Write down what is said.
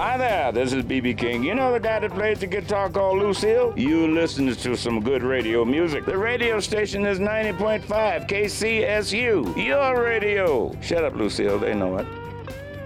Hi there, this is B.B. King. You know the guy that plays the guitar called Lucille? You listen to some good radio music. The radio station is 90.5 KCSU. Your radio. Shut up, Lucille. They know it.